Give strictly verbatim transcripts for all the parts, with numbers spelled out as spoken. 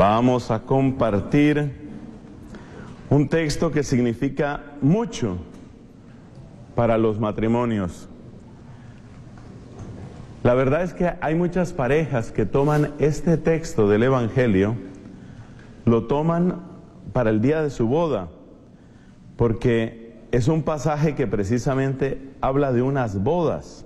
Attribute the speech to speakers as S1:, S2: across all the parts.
S1: Vamos a compartir un texto que significa mucho para los matrimonios. La verdad es que hay muchas parejas que toman este texto del Evangelio, lo toman para el día de su boda, porque es un pasaje que precisamente habla de unas bodas.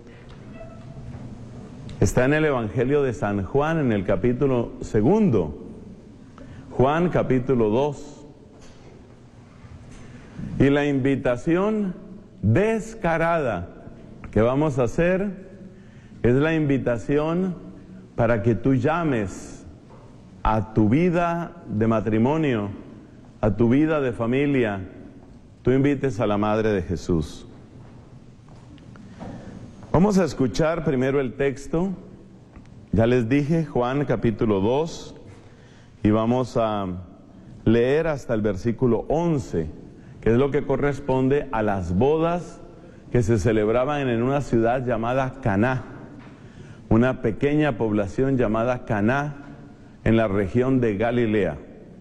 S1: Está en el Evangelio de San Juan, en el capítulo segundo. Juan, capítulo dos. Y la invitación descarada que vamos a hacer es la invitación para que tú llames a tu vida de matrimonio, a tu vida de familia, tú invites a la Madre de Jesús. Vamos a escuchar primero el texto. Ya les dije, Juan capítulo dos, y vamos a leer hasta el versículo once, que es lo que corresponde a las bodas que se celebraban en una ciudad llamada Caná, una pequeña población llamada Caná en la región de Galilea.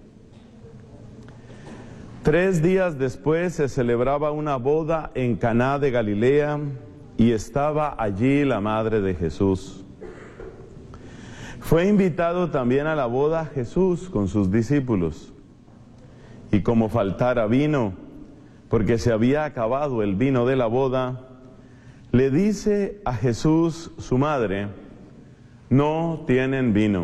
S1: Tres días después se celebraba una boda en Caná de Galilea, y estaba allí la madre de Jesús. Fue invitado también a la boda Jesús con sus discípulos. Y como faltara vino, porque se había acabado el vino de la boda, le dice a Jesús su madre: no tienen vino.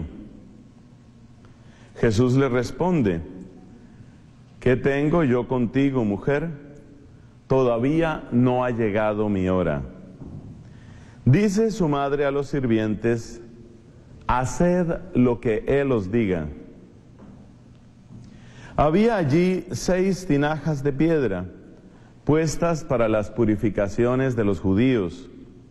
S1: Jesús le responde: ¿qué tengo yo contigo, mujer? Todavía no ha llegado mi hora. Dice su madre a los sirvientes: haced lo que él os diga. Había allí seis tinajas de piedra, puestas para las purificaciones de los judíos,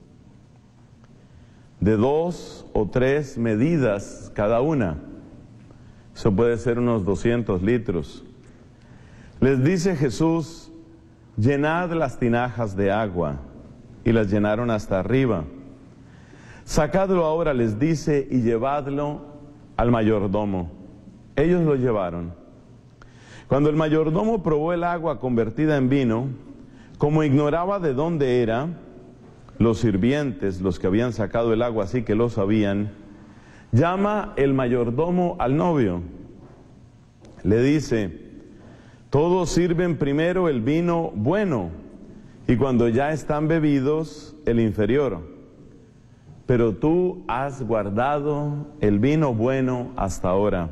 S1: de dos o tres medidas cada una. Eso puede ser unos doscientos litros. Les dice Jesús: llenad las tinajas de agua. Y las llenaron hasta arriba. Sacadlo ahora, les dice, y llevadlo al mayordomo. Ellos lo llevaron. Cuando el mayordomo probó el agua convertida en vino, como ignoraba de dónde era, los sirvientes, los que habían sacado el agua, así que lo sabían, llama el mayordomo al novio. Le dice: todos sirven primero el vino bueno, y cuando ya están bebidos, el inferior. Pero tú has guardado el vino bueno hasta ahora.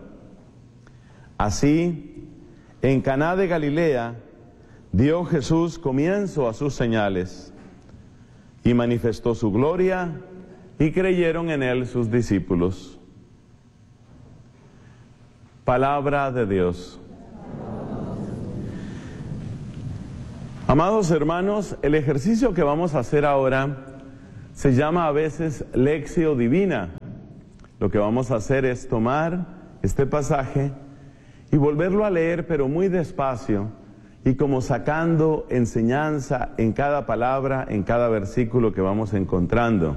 S1: Así, en Caná de Galilea, dio Jesús comienzo a sus señales, y manifestó su gloria, y creyeron en él sus discípulos. Palabra de Dios. Amados hermanos, el ejercicio que vamos a hacer ahora se llama a veces Lectio Divina. Lo que vamos a hacer es tomar este pasaje y volverlo a leer, pero muy despacio, y como sacando enseñanza en cada palabra, en cada versículo que vamos encontrando.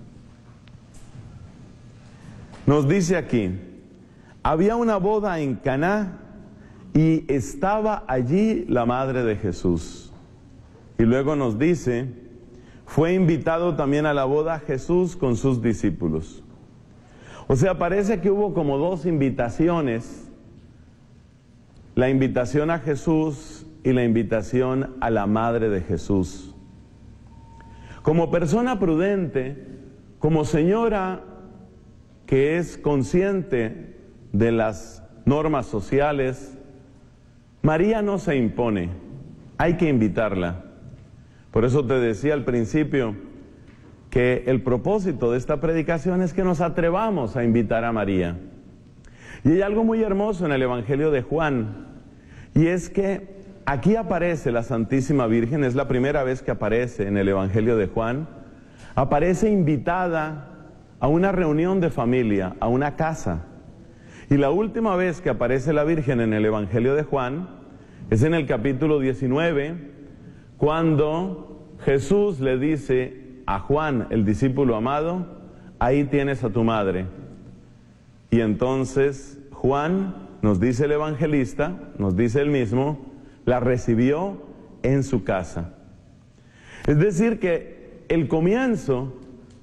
S1: Nos dice aquí: había una boda en Caná y estaba allí la madre de Jesús. Y luego nos dice: fue invitado también a la boda Jesús con sus discípulos. O sea, parece que hubo como dos invitaciones: la invitación a Jesús y la invitación a la madre de Jesús. Como persona prudente, como señora que es consciente de las normas sociales, María no se impone, hay que invitarla. Por eso te decía al principio que el propósito de esta predicación es que nos atrevamos a invitar a María. Y hay algo muy hermoso en el Evangelio de Juan, y es que aquí aparece la Santísima Virgen, es la primera vez que aparece en el Evangelio de Juan, aparece invitada a una reunión de familia, a una casa. Y la última vez que aparece la Virgen en el Evangelio de Juan es en el capítulo diecinueve, cuando Jesús le dice a Juan, el discípulo amado: ahí tienes a tu madre. Y entonces Juan, nos dice el evangelista, nos dice él mismo, la recibió en su casa. Es decir que el comienzo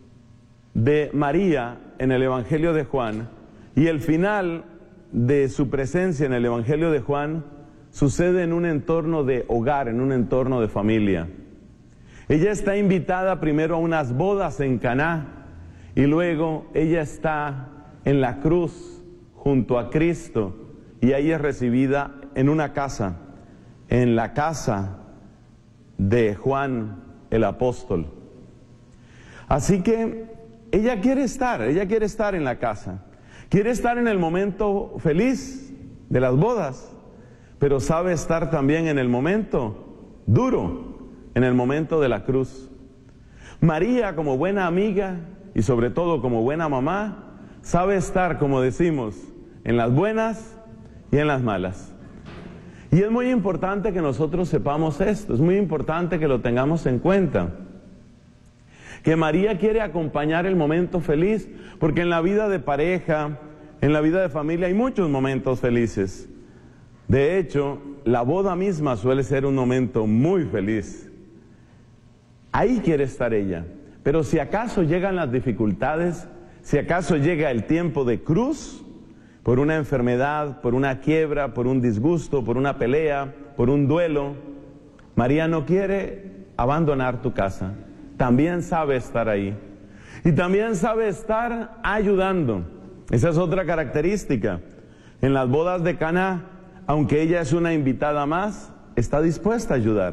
S1: de María en el Evangelio de Juan y el final de su presencia en el Evangelio de Juan sucede en un entorno de hogar, en un entorno de familia. Ella está invitada primero a unas bodas en Caná y luego ella está en la cruz junto a Cristo y ahí es recibida en una casa, en la casa de Juan el apóstol. Así que ella quiere estar, ella quiere estar en la casa, quiere estar en el momento feliz de las bodas, pero sabe estar también en el momento duro, en el momento de la cruz. María, como buena amiga y sobre todo como buena mamá, sabe estar, como decimos, en las buenas y en las malas. Y es muy importante que nosotros sepamos esto, es muy importante que lo tengamos en cuenta. Que María quiere acompañar el momento feliz, porque en la vida de pareja, en la vida de familia hay muchos momentos felices. De hecho, la boda misma suele ser un momento muy feliz. Ahí quiere estar ella. Pero si acaso llegan las dificultades, si acaso llega el tiempo de cruz, por una enfermedad, por una quiebra, por un disgusto, por una pelea, por un duelo, María no quiere abandonar tu casa. También sabe estar ahí. Y también sabe estar ayudando. Esa es otra característica. En las bodas de Caná, aunque ella es una invitada más, está dispuesta a ayudar.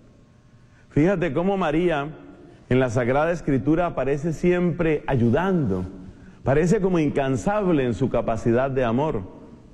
S1: Fíjate cómo María en la Sagrada Escritura aparece siempre ayudando. Parece como incansable en su capacidad de amor.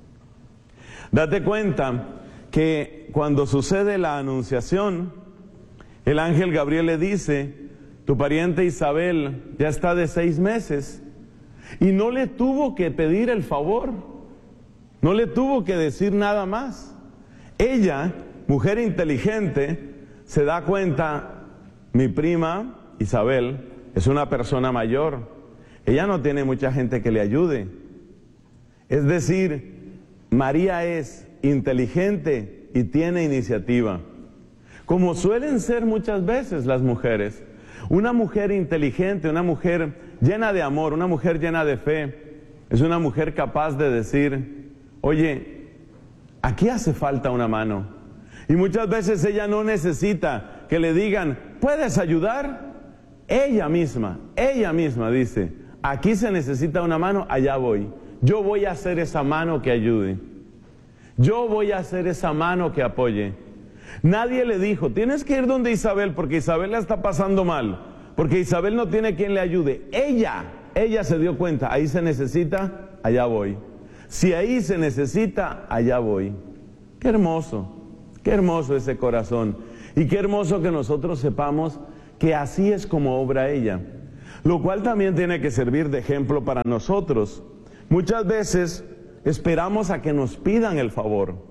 S1: Date cuenta que cuando sucede la anunciación, el ángel Gabriel le dice: tu pariente Isabel ya está de seis meses. Y no le tuvo que pedir el favor, no le tuvo que decir nada más. Ella, mujer inteligente, se da cuenta, mi prima Isabel es una persona mayor. Ella no tiene mucha gente que le ayude. Es decir, María es inteligente y tiene iniciativa. Como suelen ser muchas veces las mujeres. Una mujer inteligente, una mujer llena de amor, una mujer llena de fe, es una mujer capaz de decir: oye, aquí hace falta una mano. Y muchas veces ella no necesita que le digan: ¿puedes ayudar? Ella misma, ella misma dice: aquí se necesita una mano, allá voy. Yo voy a hacer esa mano que ayude. Yo voy a hacer esa mano que apoye. Nadie le dijo: tienes que ir donde Isabel porque Isabel la está pasando mal, porque Isabel no tiene quien le ayude. Ella, ella se dio cuenta: ahí se necesita, allá voy. Si ahí se necesita, allá voy. Qué hermoso, qué hermoso ese corazón. Y qué hermoso que nosotros sepamos que así es como obra ella. Lo cual también tiene que servir de ejemplo para nosotros. Muchas veces esperamos a que nos pidan el favor.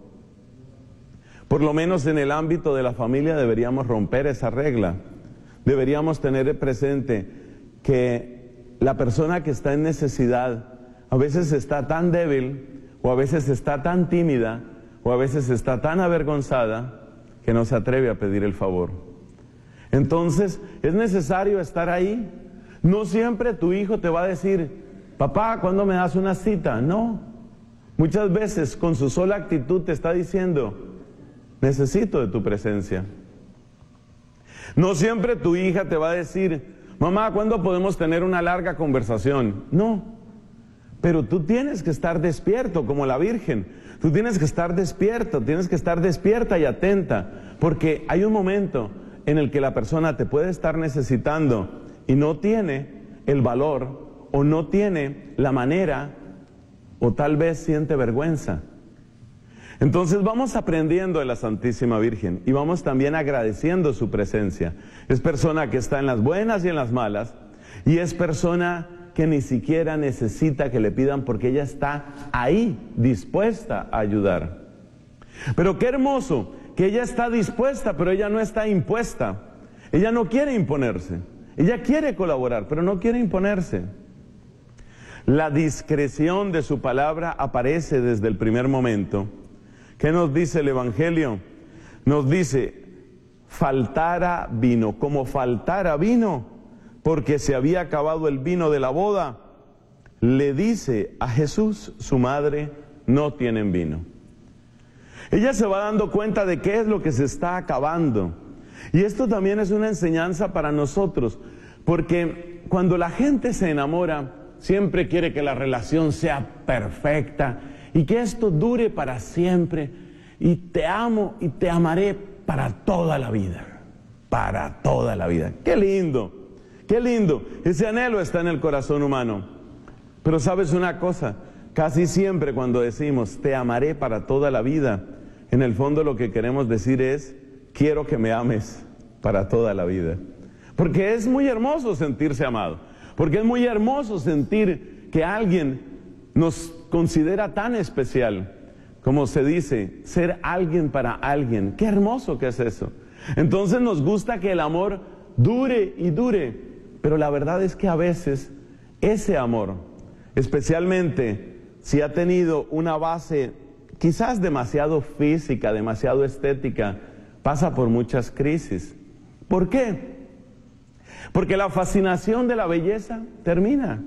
S1: Por lo menos en el ámbito de la familia deberíamos romper esa regla. Deberíamos tener presente que la persona que está en necesidad a veces está tan débil, o a veces está tan tímida, o a veces está tan avergonzada que no se atreve a pedir el favor. Entonces es necesario estar ahí. No siempre tu hijo te va a decir: papá, ¿cuándo me das una cita? No. Muchas veces con su sola actitud te está diciendo: necesito de tu presencia. No siempre tu hija te va a decir: mamá, ¿cuándo podemos tener una larga conversación? No. Pero tú tienes que estar despierto como la Virgen. Tú tienes que estar despierto, tienes que estar despierta y atenta, porque hay un momento en el que la persona te puede estar necesitando y no tiene el valor, o no tiene la manera, o tal vez siente vergüenza. Entonces vamos aprendiendo de la Santísima Virgen y vamos también agradeciendo su presencia. Es persona que está en las buenas y en las malas, y es persona que ni siquiera necesita que le pidan porque ella está ahí, dispuesta a ayudar. Pero qué hermoso que ella está dispuesta, pero ella no está impuesta. Ella no quiere imponerse. Ella quiere colaborar, pero no quiere imponerse. La discreción de su palabra aparece desde el primer momento. ¿Qué nos dice el Evangelio? Nos dice, faltara vino, como faltara vino, porque se había acabado el vino de la boda. Le dice a Jesús, su madre, no tienen vino. Ella se va dando cuenta de qué es lo que se está acabando. Y esto también es una enseñanza para nosotros, porque cuando la gente se enamora, siempre quiere que la relación sea perfecta y que esto dure para siempre. Y te amo y te amaré para toda la vida, para toda la vida. ¡Qué lindo! ¡Qué lindo! Ese anhelo está en el corazón humano. Pero ¿sabes una cosa? Casi siempre cuando decimos, te amaré para toda la vida, en el fondo lo que queremos decir es, quiero que me ames para toda la vida. Porque es muy hermoso sentirse amado. Porque es muy hermoso sentir que alguien nos considera tan especial. Como se dice, ser alguien para alguien. ¡Qué hermoso que es eso! Entonces nos gusta que el amor dure y dure. Pero la verdad es que a veces ese amor, especialmente si ha tenido una base quizás demasiado física, demasiado estética, pasa por muchas crisis. ¿Por qué? Porque la fascinación de la belleza termina.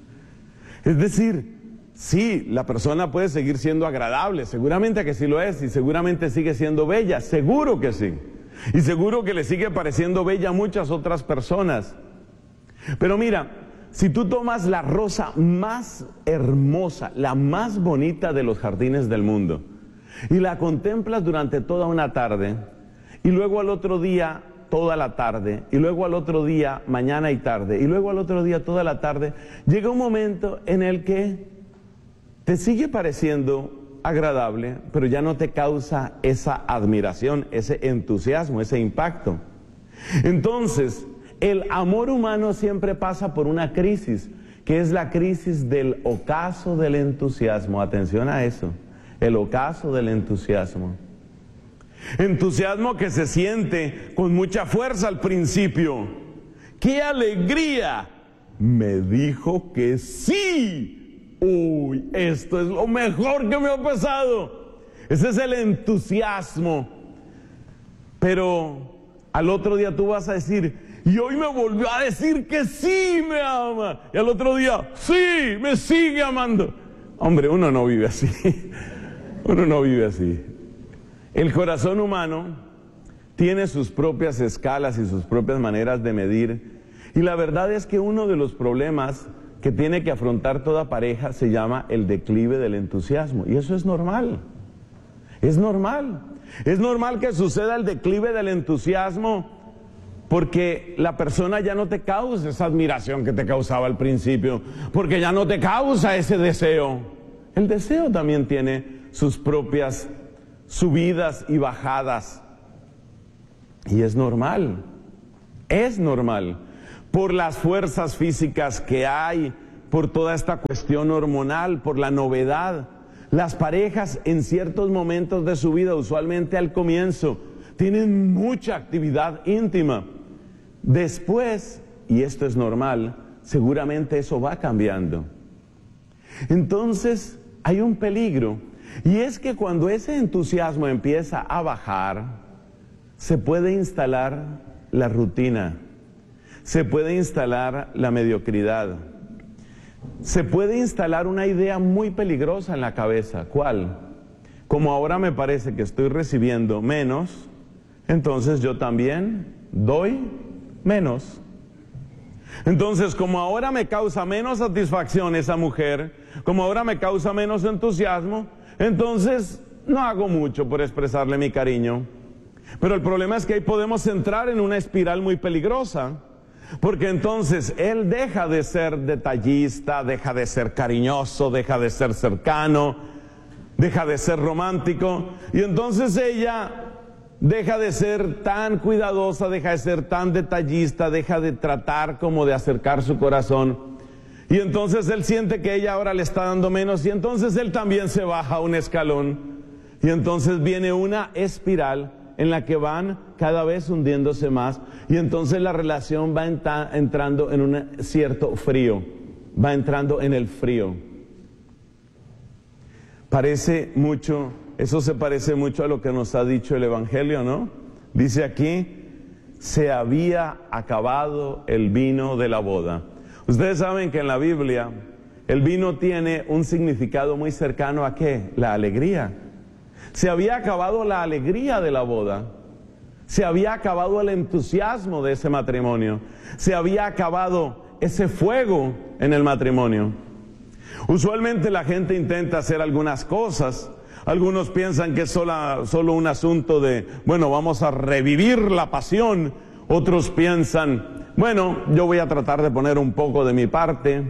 S1: Es decir, sí, la persona puede seguir siendo agradable, seguramente que sí lo es, y seguramente sigue siendo bella, seguro que sí. Y seguro que le sigue pareciendo bella a muchas otras personas. Pero mira, si tú tomas la rosa más hermosa, la más bonita de los jardines del mundo, y la contemplas durante toda una tarde, y luego al otro día toda la tarde, y luego al otro día mañana y tarde, y luego al otro día toda la tarde, llega un momento en el que te sigue pareciendo agradable, pero ya no te causa esa admiración, ese entusiasmo, ese impacto. Entonces, el amor humano siempre pasa por una crisis, que es la crisis del ocaso del entusiasmo. Atención a eso, el ocaso del entusiasmo. Entusiasmo que se siente con mucha fuerza al principio. ¡Qué alegría! Me dijo que sí. Uy, esto es lo mejor que me ha pasado. Ese es el entusiasmo. Pero al otro día tú vas a decir, y hoy me volvió a decir que sí me ama. Y al otro día, sí, me sigue amando. Hombre, uno no vive así. Uno no vive así. El corazón humano tiene sus propias escalas y sus propias maneras de medir. Y la verdad es que uno de los problemas que tiene que afrontar toda pareja se llama el declive del entusiasmo. Y eso es normal. Es normal. Es normal que suceda el declive del entusiasmo porque la persona ya no te causa esa admiración que te causaba al principio, porque ya no te causa ese deseo. El deseo también tiene sus propias subidas y bajadas. Y es normal, es normal, por las fuerzas físicas que hay, por toda esta cuestión hormonal, por la novedad. Las parejas en ciertos momentos de su vida, usualmente al comienzo, tienen mucha actividad íntima. Después, y esto es normal, seguramente eso va cambiando. Entonces, hay un peligro. Y es que cuando ese entusiasmo empieza a bajar, se puede instalar la rutina, se puede instalar la mediocridad, se puede instalar una idea muy peligrosa en la cabeza. ¿Cuál? Como ahora me parece que estoy recibiendo menos, entonces yo también doy menos. Entonces, como ahora me causa menos satisfacción esa mujer, como ahora me causa menos entusiasmo, entonces no hago mucho por expresarle mi cariño. Pero el problema es que ahí podemos entrar en una espiral muy peligrosa, porque entonces él deja de ser detallista, deja de ser cariñoso, deja de ser cercano, deja de ser romántico, y entonces ella deja de ser tan cuidadosa, deja de ser tan detallista, deja de tratar como de acercar su corazón. Y entonces él siente que ella ahora le está dando menos, y entonces él también se baja un escalón. Y entonces viene una espiral en la que van cada vez hundiéndose más, y entonces la relación va entrando en un cierto frío. va entrando en el frío. Parece mucho, eso se parece mucho a lo que nos ha dicho el Evangelio, ¿no? Dice aquí, se había acabado el vino de la boda. Ustedes saben que en la Biblia el vino tiene un significado muy cercano a ¿qué? La alegría. Se había acabado la alegría de la boda. Se había acabado el entusiasmo de ese matrimonio. Se había acabado ese fuego en el matrimonio. Usualmente la gente intenta hacer algunas cosas. Algunos piensan que es solo, solo un asunto de, bueno, vamos a revivir la pasión. Otros piensan, bueno, yo voy a tratar de poner un poco de mi parte.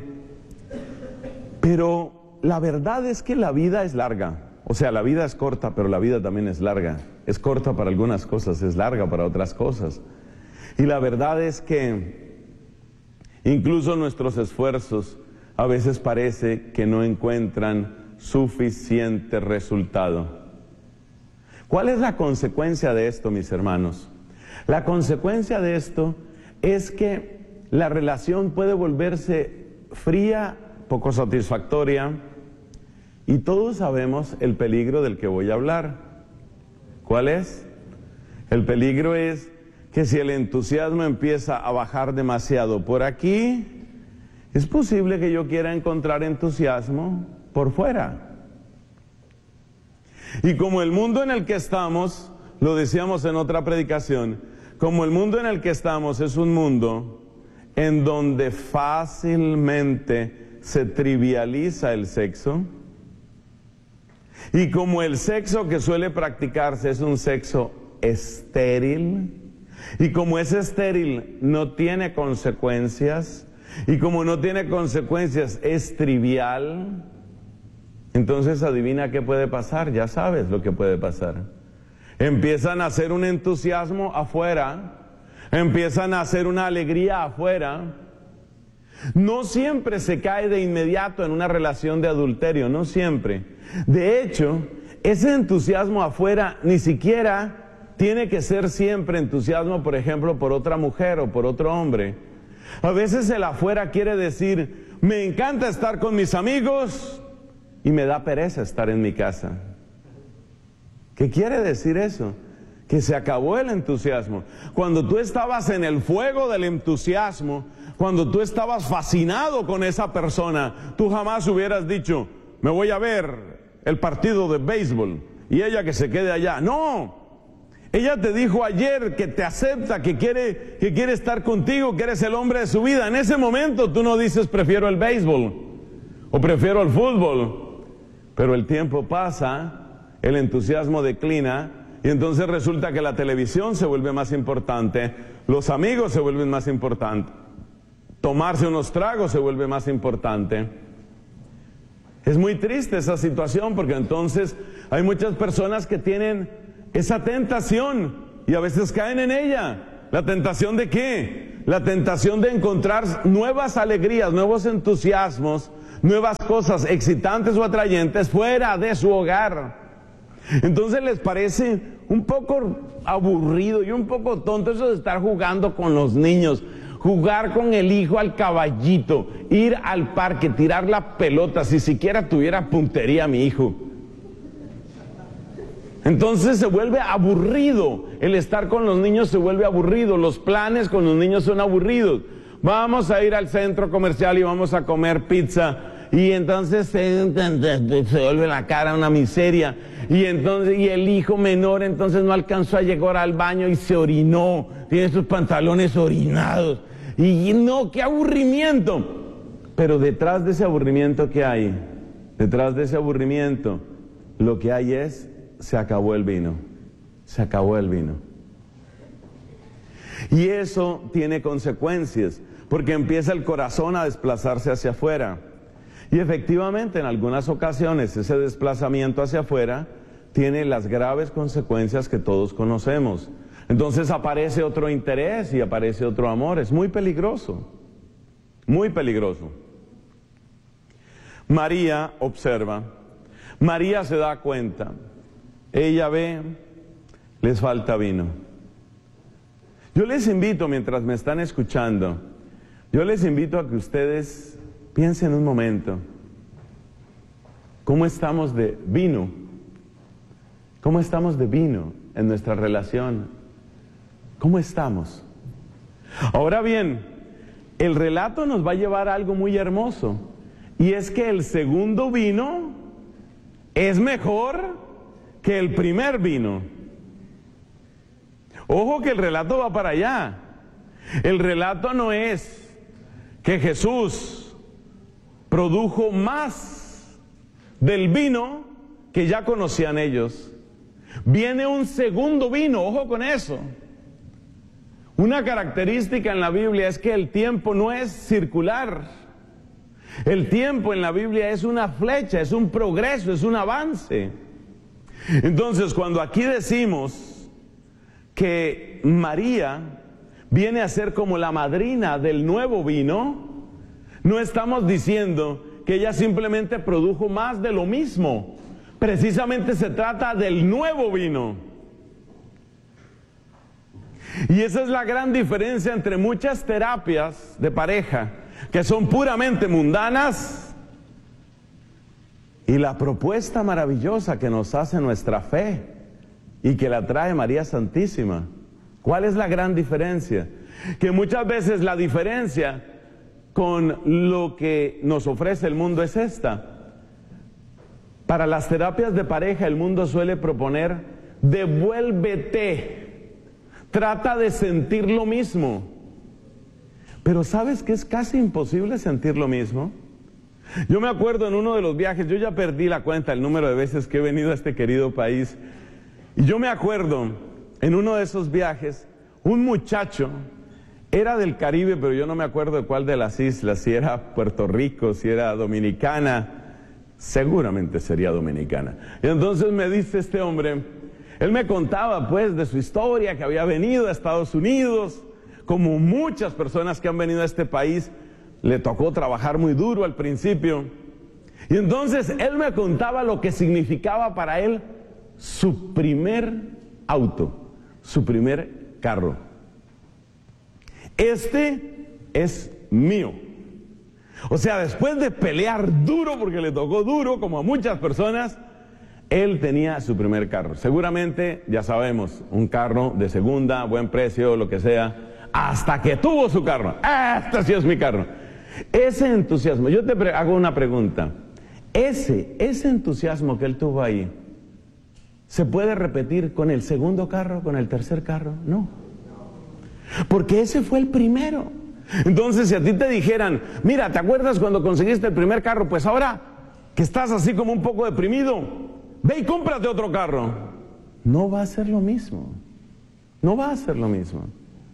S1: Pero la verdad es que la vida es larga. O sea, la vida es corta, pero la vida también es larga. Es corta para algunas cosas, es larga para otras cosas. Y la verdad es que incluso nuestros esfuerzos a veces parece que no encuentran suficiente resultado. ¿Cuál es la consecuencia de esto, mis hermanos? La consecuencia de esto es que la relación puede volverse fría, poco satisfactoria, y todos sabemos el peligro del que voy a hablar. ¿Cuál es? El peligro es que si el entusiasmo empieza a bajar demasiado por aquí, es posible que yo quiera encontrar entusiasmo por fuera. Y como el mundo en el que estamos, lo decíamos en otra predicación, como el mundo en el que estamos es un mundo en donde fácilmente se trivializa el sexo, y como el sexo que suele practicarse es un sexo estéril, y como es estéril no tiene consecuencias, y como no tiene consecuencias es trivial, entonces adivina qué puede pasar, ya sabes lo que puede pasar. Empiezan a hacer un entusiasmo afuera, empiezan a hacer una alegría afuera. No siempre se cae de inmediato en una relación de adulterio, no siempre. De hecho, ese entusiasmo afuera ni siquiera tiene que ser siempre entusiasmo, por ejemplo, por otra mujer o por otro hombre. A veces el afuera quiere decir, me encanta estar con mis amigos y me da pereza estar en mi casa. ¿Qué quiere decir eso? Que se acabó el entusiasmo. Cuando tú estabas en el fuego del entusiasmo, cuando tú estabas fascinado con esa persona, tú jamás hubieras dicho, me voy a ver el partido de béisbol y ella que se quede allá. No, ella te dijo ayer que te acepta, que quiere, que quiere estar contigo, que eres el hombre de su vida. En ese momento tú no dices prefiero el béisbol o prefiero el fútbol, pero el tiempo pasa, el entusiasmo declina, y entonces resulta que la televisión se vuelve más importante, los amigos se vuelven más importantes, tomarse unos tragos se vuelve más importante. Es muy triste esa situación porque entonces hay muchas personas que tienen esa tentación y a veces caen en ella. ¿La tentación de qué? La tentación de encontrar nuevas alegrías, nuevos entusiasmos, nuevas cosas excitantes o atrayentes fuera de su hogar. Entonces les parece un poco aburrido y un poco tonto eso de estar jugando con los niños, jugar con el hijo al caballito, ir al parque, tirar la pelota, si siquiera tuviera puntería mi hijo. Entonces se vuelve aburrido, el estar con los niños se vuelve aburrido, los planes con los niños son aburridos. Vamos a ir al centro comercial y vamos a comer pizza. Y entonces se, se vuelve la cara una miseria. Y entonces, y el hijo menor entonces no alcanzó a llegar al baño y se orinó. Tiene sus pantalones orinados. Y no, qué aburrimiento. Pero detrás de ese aburrimiento, ¿qué hay? Detrás de ese aburrimiento, lo que hay es, se acabó el vino. Se acabó el vino. Y eso tiene consecuencias, porque empieza el corazón a desplazarse hacia afuera. Y efectivamente, en algunas ocasiones, ese desplazamiento hacia afuera tiene las graves consecuencias que todos conocemos. Entonces aparece otro interés y aparece otro amor. Es muy peligroso, muy peligroso. María observa, María se da cuenta, ella ve, les falta vino. Yo les invito, mientras me están escuchando, yo les invito a que ustedes piensen un momento, ¿cómo estamos de vino? ¿Cómo estamos de vino en nuestra relación? ¿Cómo estamos? Ahora bien, el relato nos va a llevar a algo muy hermoso, y es que el segundo vino es mejor que el primer vino. Ojo que el relato va para allá. El relato no es que Jesús produjo más del vino que ya conocían ellos. Viene un segundo vino, ojo con eso. Una característica en la Biblia es que el tiempo no es circular. El tiempo en la Biblia es una flecha, es un progreso, es un avance. Entonces, cuando aquí decimos que María viene a ser como la madrina del nuevo vino, no estamos diciendo que ella simplemente produjo más de lo mismo. Precisamente se trata del nuevo vino. Y esa es la gran diferencia entre muchas terapias de pareja que son puramente mundanas y la propuesta maravillosa que nos hace nuestra fe y que la trae María Santísima. ¿Cuál es la gran diferencia? Que muchas veces la diferencia con lo que nos ofrece el mundo es esta. Para las terapias de pareja el mundo suele proponer: devuélvete, trata de sentir lo mismo. Pero ¿sabes que es casi imposible sentir lo mismo? Yo me acuerdo en uno de los viajes, yo ya perdí la cuenta el número de veces que he venido a este querido país, y yo me acuerdo en uno de esos viajes, un muchacho, era del Caribe, pero yo no me acuerdo de cuál de las islas, si era Puerto Rico, si era Dominicana, seguramente sería Dominicana. Y entonces me dice este hombre, él me contaba pues de su historia, que había venido a Estados Unidos, como muchas personas que han venido a este país, le tocó trabajar muy duro al principio. Y entonces él me contaba lo que significaba para él su primer auto, su primer carro. Este es mío. O sea, después de pelear duro, porque le tocó duro, como a muchas personas, él tenía su primer carro. Seguramente, ya sabemos, un carro de segunda, buen precio, lo que sea, hasta que tuvo su carro. Este sí es mi carro. Ese entusiasmo, yo te hago una pregunta. Ese, ese entusiasmo que él tuvo ahí, ¿se puede repetir con el segundo carro, con el tercer carro? No. Porque ese fue el primero. Entonces, si a ti te dijeran, mira, ¿te acuerdas cuando conseguiste el primer carro? Pues ahora que estás así como un poco deprimido, ve y cómprate otro carro. No va a ser lo mismo. No va a ser lo mismo.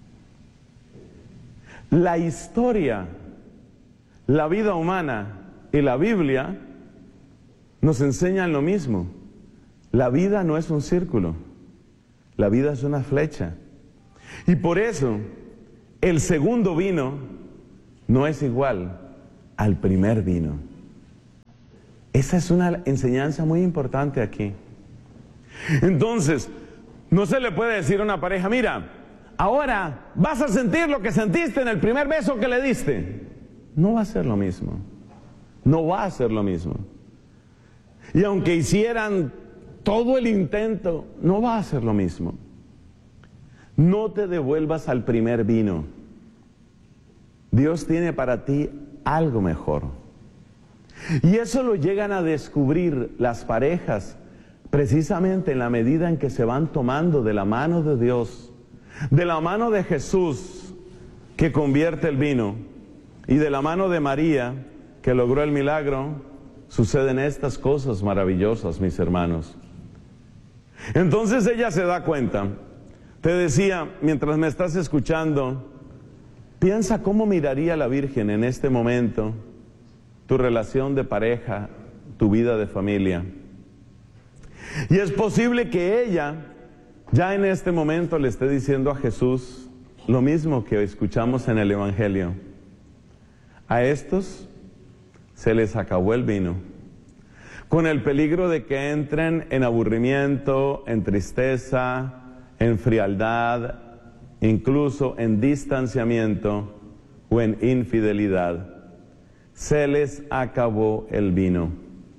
S1: La historia, la vida humana y la Biblia nos enseñan lo mismo. La vida no es un círculo, la vida es una flecha. Y por eso, el segundo vino no es igual al primer vino. Esa es una enseñanza muy importante aquí. Entonces, no se le puede decir a una pareja, mira, ahora vas a sentir lo que sentiste en el primer beso que le diste. No va a ser lo mismo. No va a ser lo mismo. Y aunque hicieran todo el intento, no va a ser lo mismo. No te devuelvas al primer vino. Dios tiene para ti algo mejor. Y eso lo llegan a descubrir las parejas precisamente en la medida en que se van tomando de la mano de Dios, de la mano de Jesús que convierte el vino y de la mano de María que logró el milagro. Suceden estas cosas maravillosas, mis hermanos. Entonces ella se da cuenta. Te decía, mientras me estás escuchando, piensa cómo miraría la Virgen en este momento tu relación de pareja, tu vida de familia. Y es posible que ella ya en este momento le esté diciendo a Jesús lo mismo que escuchamos en el Evangelio. A estos se les acabó el vino, con el peligro de que entren en aburrimiento, en tristeza, en frialdad, incluso en distanciamiento o en infidelidad. se les acabó el vino.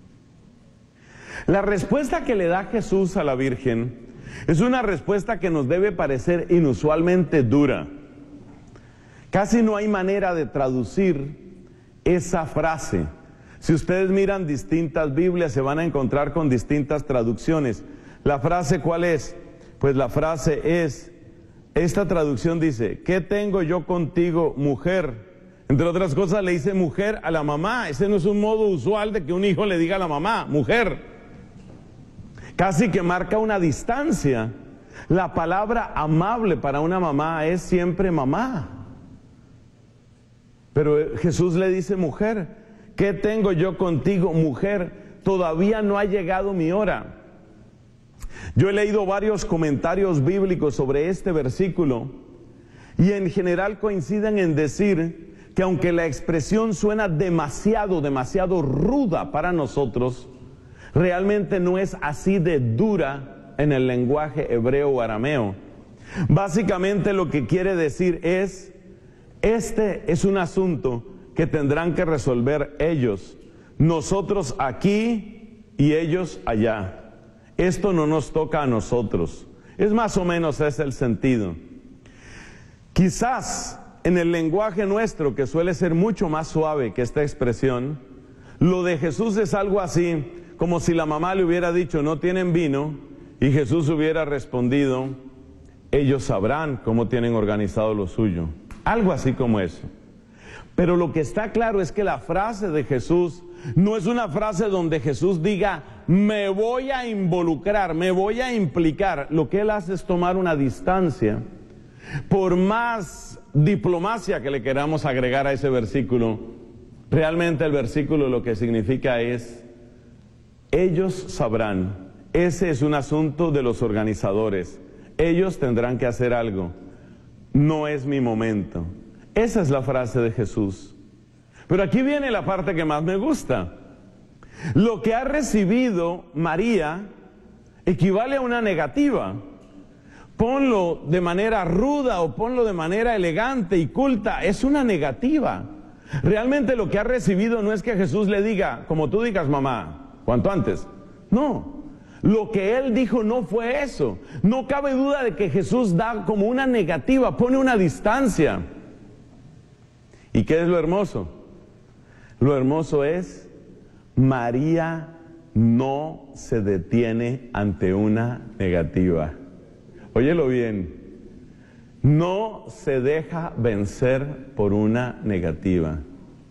S1: La respuesta que le da Jesús a la Virgen es una respuesta que nos debe parecer inusualmente dura. Casi no hay manera de traducir esa frase. Si ustedes miran distintas Biblias, se van a encontrar con distintas traducciones. ¿La frase cuál es? Pues la frase es, esta traducción dice, ¿qué tengo yo contigo, mujer? Entre otras cosas le dice mujer a la mamá. Ese no es un modo usual de que un hijo le diga a la mamá, mujer. Casi que marca una distancia. La palabra amable para una mamá es siempre mamá. Pero Jesús le dice mujer. ¿Qué tengo yo contigo, mujer? Todavía no ha llegado mi hora. Yo he leído varios comentarios bíblicos sobre este versículo y en general coinciden en decir que aunque la expresión suena demasiado, demasiado ruda para nosotros, realmente no es así de dura en el lenguaje hebreo o arameo. Básicamente lo que quiere decir es, este es un asunto que tendrán que resolver ellos, nosotros aquí y ellos allá. Esto no nos toca a nosotros. Es más o menos ese el sentido. Quizás en el lenguaje nuestro, que suele ser mucho más suave que esta expresión, lo de Jesús es algo así, como si la mamá le hubiera dicho, no tienen vino, y Jesús hubiera respondido, ellos sabrán cómo tienen organizado lo suyo. Algo así como eso. Pero lo que está claro es que la frase de Jesús no es una frase donde Jesús diga, me voy a involucrar, me voy a implicar. Lo que Él hace es tomar una distancia. Por más diplomacia que le queramos agregar a ese versículo, realmente el versículo lo que significa es, ellos sabrán. Ese es un asunto de los organizadores. Ellos tendrán que hacer algo. No es mi momento. Esa es la frase de Jesús. Pero aquí viene la parte que más me gusta. Lo que ha recibido María equivale a una negativa. Ponlo de manera ruda o ponlo de manera elegante y culta, es una negativa. Realmente lo que ha recibido no es que Jesús le diga, como tú digas mamá, cuanto antes. No, lo que Él dijo no fue eso. No cabe duda de que Jesús da como una negativa, pone una distancia. ¿Y qué es lo hermoso? Lo hermoso es, María no se detiene ante una negativa. Óyelo bien, no se deja vencer por una negativa.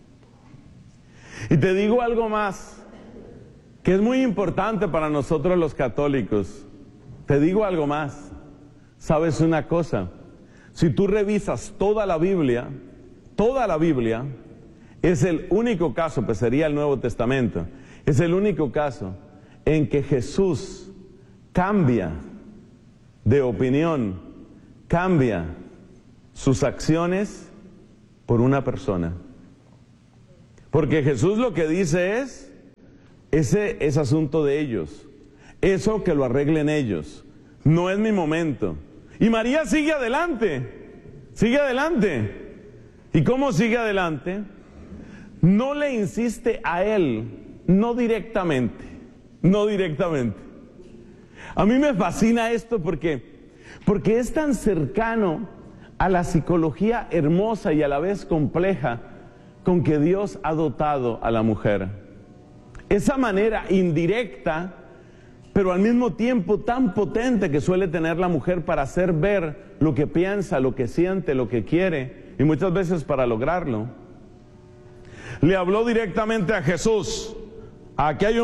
S1: Y te digo algo más, que es muy importante para nosotros los católicos. Te digo algo más, ¿sabes una cosa? Si tú revisas toda la Biblia, toda la Biblia, es el único caso, pues sería el Nuevo Testamento, es el único caso en que Jesús cambia de opinión, cambia sus acciones por una persona. Porque Jesús lo que dice es, ese es asunto de ellos, eso que lo arreglen ellos, no es mi momento. Y María sigue adelante, sigue adelante. ¿Y cómo sigue adelante? No le insiste a él, no directamente, no directamente. A mí me fascina esto porque, porque es tan cercano a la psicología hermosa y a la vez compleja con que Dios ha dotado a la mujer. Esa manera indirecta, pero al mismo tiempo tan potente que suele tener la mujer para hacer ver lo que piensa, lo que siente, lo que quiere, y muchas veces para lograrlo. Le habló directamente a Jesús. Aquí hay un